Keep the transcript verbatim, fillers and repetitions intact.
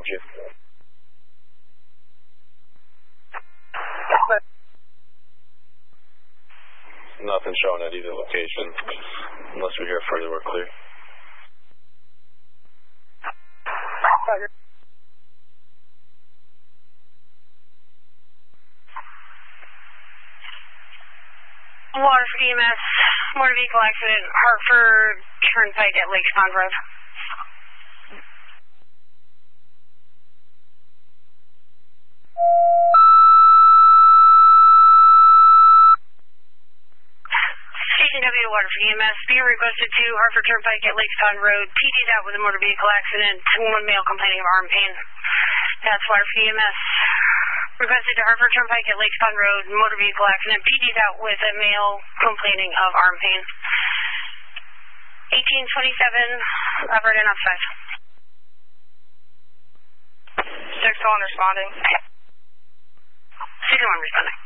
with you? Nothing showing at either location. Unless we hear further, we're clear. Waterford E M S, motor vehicle accident, Hartford Turnpike at Lakes Pond Road. C C W to Waterford E M S, being requested to Hartford Turnpike at Lakes Pond Road. P D's out with a motor vehicle accident, one male complaining of arm pain. That's Waterford E M S. Requested to Hartford Turnpike at Lakes Pond Road, motor vehicle accident. P D's out with a male complaining of arm pain. eighteen twenty-seven, operator and outside. six one responding. six one responding.